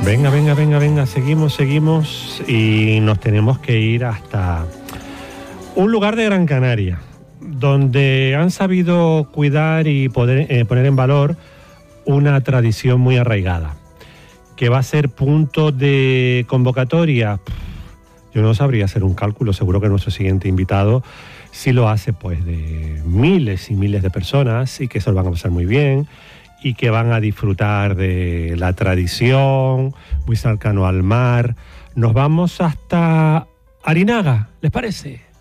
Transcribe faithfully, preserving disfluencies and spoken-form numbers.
Venga, venga, venga, venga, seguimos, seguimos y nos tenemos que ir hasta un lugar de Gran Canaria, donde han sabido cuidar y poder, eh, poner en valor una tradición muy arraigada, que va a ser punto de convocatoria. Yo no sabría hacer un cálculo, seguro que nuestro siguiente invitado sí lo hace, pues, de miles y miles de personas y que se lo van a pasar muy bien y que van a disfrutar de la tradición, muy cercano al mar. Nos vamos hasta Arinaga, ¿les parece?